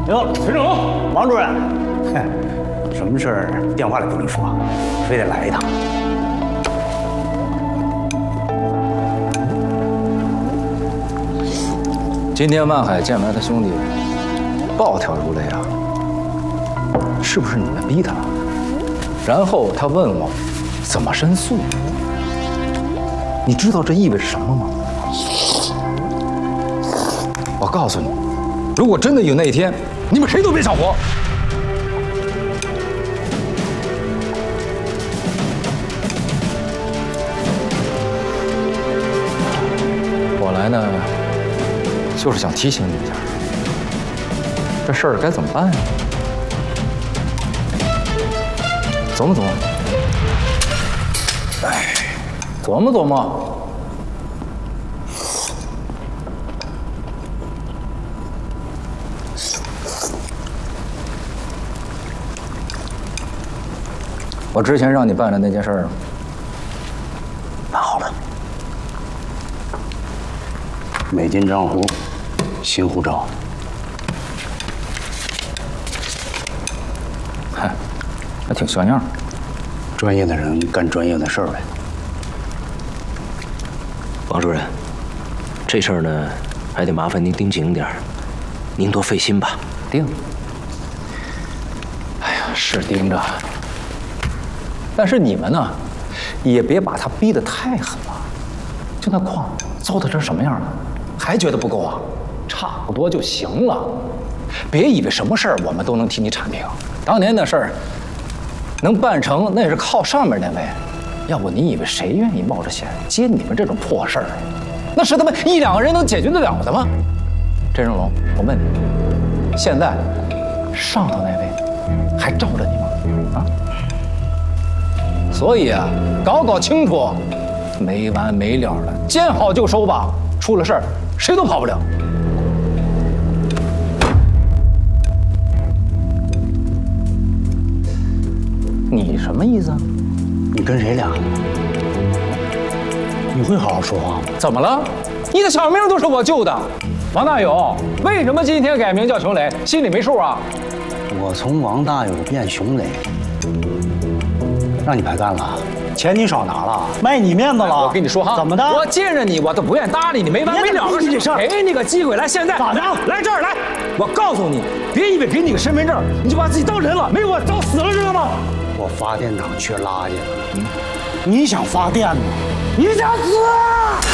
哟，陈正龙，王主任，什么事儿电话里不能说，非得来一趟。 今天万海见完他兄弟，暴跳如雷啊！是不是你们逼他？然后他问我怎么申诉。你知道这意味着什么吗？我告诉你，如果真的有那一天，你们谁都别想活。我来呢，就是想提醒你一下，这事儿该怎么办呀？琢磨琢磨。哎，琢磨琢磨。我之前让你办的那件事儿， 办好了。美金账户，新护照。 嗨，还挺像样。 专业的人干专业的事儿呗。 王主任，这事儿呢，还得麻烦您盯紧点儿，您多费心吧。 盯。哎呀，是盯着。但是你们呢，也别把他逼得太狠了。就那矿糟蹋成什么样了，还觉得不够啊？差不多就行了。别以为什么事儿我们都能替你铲平。当年那事儿能办成，那也是靠上面那位。要不你以为谁愿意冒着险接你们这种破事儿？那是他们一两个人能解决得了的吗？陈胜龙，我问你，现在上头那位还罩着你吗？啊？所以啊，搞清楚，没完没了的，见好就收吧。出了事儿，谁都跑不了。你什么意思啊？ 你跟谁俩？你会好好说话吗？ 怎么了？你的小命都是我救的。王大勇，为什么今天改名叫熊磊？心里没数啊？ 我从王大有变熊磊，让你白干了，钱你少拿了，卖你面子了。 我跟你说哈， 怎么的？ 我见着你我都不愿搭理你，没完没了的这事儿。 给你个机会，来，现在咋的？ 来这儿来！我告诉你，别以为给你个身份证，你就把自己当人了，没我早死了，知道吗？ 我发电厂缺垃圾了，你想发电吗？你想死啊！